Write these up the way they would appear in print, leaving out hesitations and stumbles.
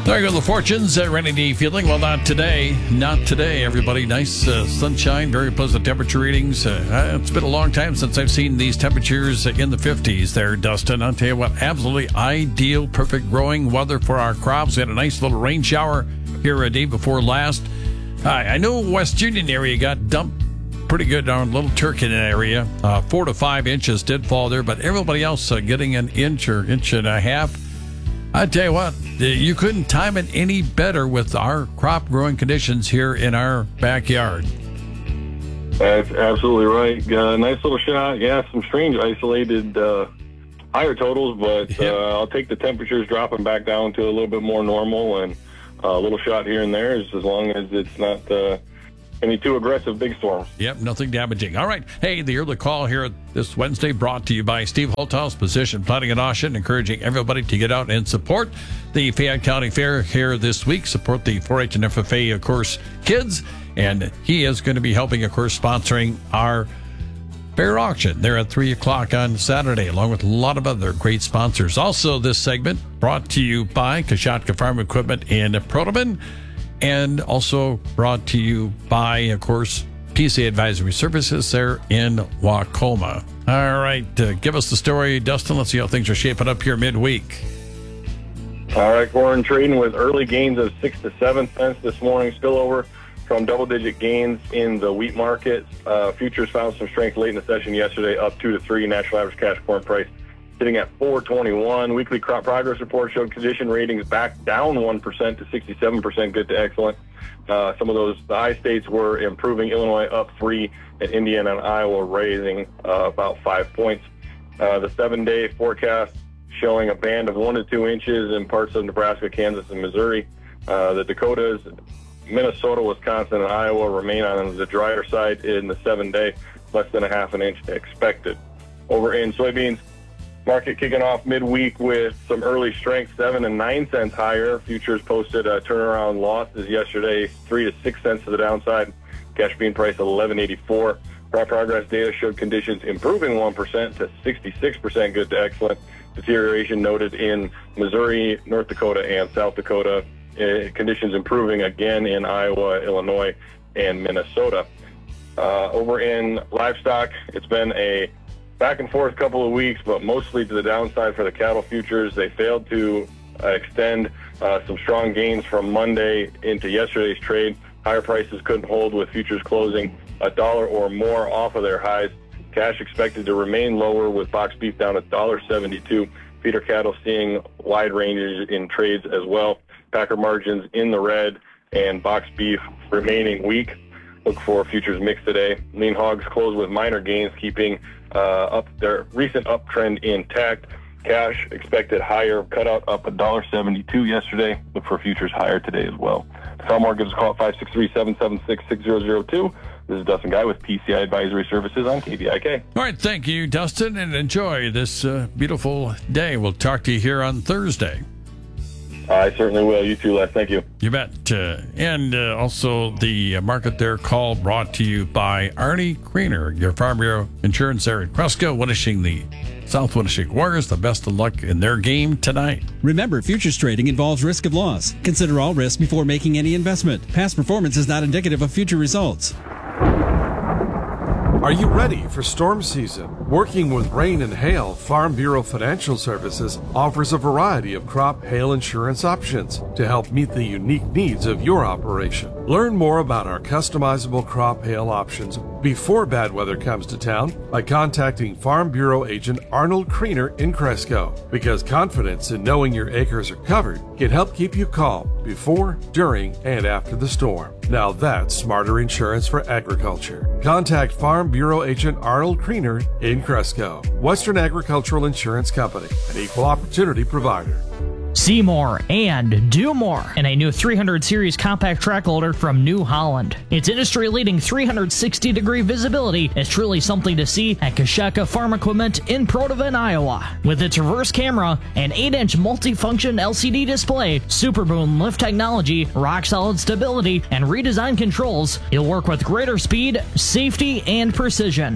There you go, the fortunes at Rainy Day feeling. Well, not today. Not today, everybody. Nice sunshine, very pleasant temperature readings. It's been a long time since I've seen these temperatures in the 50s there, Dustin. I'll tell you what, absolutely ideal, perfect growing weather for our crops. We had a nice little rain shower here a day before last. I know West Union area got dumped pretty good on Little Turkey area. 4 to 5 inches did fall there, but everybody else getting an inch or inch and a half. I tell you what, you couldn't time it any better with our crop growing conditions here in our backyard. That's absolutely right. Nice little shot. Yeah, some strange isolated higher totals, but I'll take the temperatures dropping back down to a little bit more normal, and a little shot here and there, as long as it's not any too aggressive big storms. Yep, nothing damaging. All right. Hey, the early call here this Wednesday brought to you by Steve Holthouse, Position Planning and Auction, encouraging everybody to get out and support the Fayette County Fair here this week. Support the 4-H and FFA, of course, kids. And he is going to be helping, of course, sponsoring our fair auction there at 3 o'clock on Saturday, along with a lot of other great sponsors. Also, this segment brought to you by Kashatka Farm Equipment in Protoman. And also brought to you by, of course, PCA Advisory Services there in Wacoma. All right, give us the story, Dustin. Let's see how things are shaping up here midweek. All right, corn trading with early gains of 6 to 7 cents this morning. Spillover from double-digit gains in the wheat market. Futures found some strength late in the session yesterday, up 2 to 3. National average cash corn price sitting at $4.21. Weekly crop progress report showed condition ratings back down 1% to 67%, good to excellent. Some of those, the high states were improving. Illinois up 3, and Indiana and Iowa raising about 5 points. The 7-day forecast showing a band of 1 to 2 inches in parts of Nebraska, Kansas, and Missouri. The Dakotas, Minnesota, Wisconsin, and Iowa remain on the drier side in the 7-day, less than a half an inch expected. Over in soybeans, market kicking off midweek with some early strength, 7 and 9 cents higher. Futures posted turnaround losses yesterday, 3 to 6 cents to the downside. Cash bean price $11.84. Crop progress data showed conditions improving 1% to 66%, good to excellent. Deterioration noted in Missouri, North Dakota, and South Dakota. Conditions improving again in Iowa, Illinois, and Minnesota. Over in livestock, it's been a back and forth couple of weeks, but mostly to the downside for the cattle futures. They failed to extend some strong gains from Monday into yesterday's trade. Higher prices couldn't hold, with futures closing $1 or more off of their highs. Cash expected to remain lower, with box beef down $1.72. Feeder cattle seeing wide ranges in trades as well. Packer margins in the red, and box beef remaining weak. Look for futures mix today. Lean hogs close with minor gains, keeping up their recent uptrend intact. Cash expected higher, cutout up $1.72 yesterday. Look for futures higher today as well. To call more, give us a call at 563-776-6002. This is Dustin Guy with PCI Advisory Services on KVIK. All right, thank you, Dustin, and enjoy this beautiful day. We'll talk to you here on Thursday. I certainly will. You too, Les. Thank you. You bet. And also the market there call brought to you by Arnie Kriener, your Farm Bureau insurance there at Cresco, wishing the South Winnipeg Warriors the best of luck in their game tonight. Remember, futures trading involves risk of loss. Consider all risks before making any investment. Past performance is not indicative of future results. Are you ready for storm season? Working with rain and hail, Farm Bureau Financial Services offers a variety of crop hail insurance options to help meet the unique needs of your operation. Learn more about our customizable crop hail options before bad weather comes to town by contacting Farm Bureau agent Arnold Kriener in Cresco, because confidence in knowing your acres are covered can help keep you calm before, during, and after the storm. Now that's smarter insurance for agriculture. Contact Farm Bureau agent Arnold Kriener in Cresco. Western Agricultural Insurance Company, an equal opportunity provider. See more and do more in a new 300 series compact track loader from New Holland. Its industry-leading 360-degree visibility is truly something to see at Kashatka Farm Equipment in Protovan, Iowa. With its reverse camera and 8-inch multifunction LCD display, Super Boom lift technology, rock-solid stability, and redesigned controls, you'll work with greater speed, safety, and precision.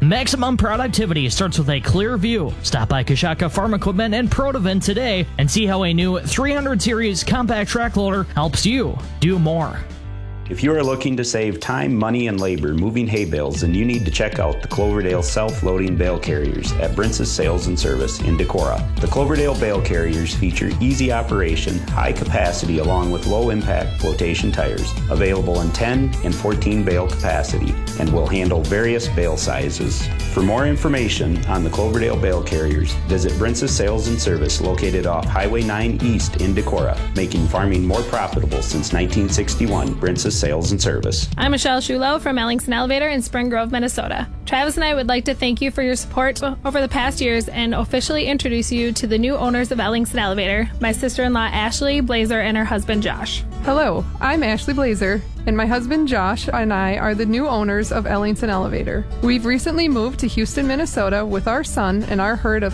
Maximum productivity starts with a clear view. Stop by Kashaka Farm Equipment and Protivin today and see how a new 300 series compact track loader helps you do more. If you are looking to save time, money, and labor moving hay bales, then you need to check out the Cloverdale self-loading bale carriers at Brintz's Sales and Service in Decorah. The Cloverdale bale carriers feature easy operation, high capacity, along with low-impact flotation tires, available in 10 and 14 bale capacity, and will handle various bale sizes. For more information on the Cloverdale bale carriers, visit Brintz's Sales and Service located off Highway 9 East in Decorah, making farming more profitable since 1961. Brintz's Sales and Service. I'm Michelle Shulo from Ellingson Elevator in Spring Grove, Minnesota. Travis and I would like to thank you for your support over the past years and officially introduce you to the new owners of Ellingson Elevator, my sister-in-law Ashley Blazer and her husband Josh. Hello, I'm Ashley Blazer, and my husband Josh and I are the new owners of Ellingson Elevator. We've recently moved to Houston, Minnesota with our son and our herd of